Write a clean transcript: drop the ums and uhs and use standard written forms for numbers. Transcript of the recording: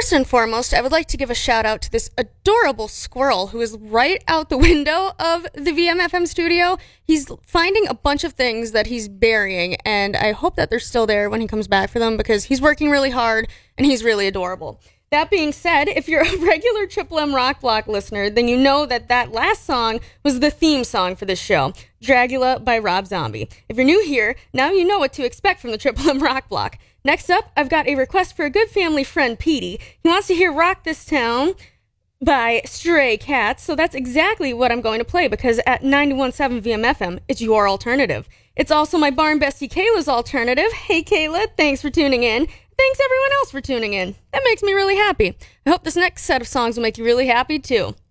First and foremost, I would like to give a shout out to this adorable squirrel who is right out the window of the VMFM studio. He's finding a bunch of things that he's burying, and I hope that they're still there when he comes back for them because he's working really hard and he's really adorable. That being said, if you're a regular Triple M Rock Block listener, then you know that that last song was the theme song for this show, Dragula by Rob Zombie. If you're new here, now you know what to expect from the Triple M Rock Block. Next up, I've got a request for a good family friend, Petey. He wants to hear Rock This Town by Stray Cats, so that's exactly what I'm going to play because at 91.7 VMFM, it's your alternative. It's also my barn bestie Kayla's alternative. Hey Kayla, thanks for tuning in. Thanks everyone else for tuning in. That makes me really happy. I hope this next set of songs will make you really happy too.